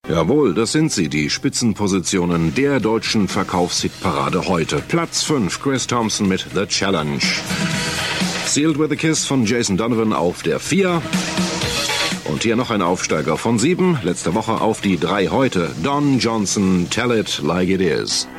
Jawohl, das sind sie, die Spitzenpositionen der deutschen Verkaufshitparade heute. Platz 5, Chris Thompson mit The Challenge. Sealed with a Kiss von Jason Donovan auf der 4. Und hier noch ein Aufsteiger von 7, letzte Woche auf die 3 heute. Don Johnson, Tell It Like It Is.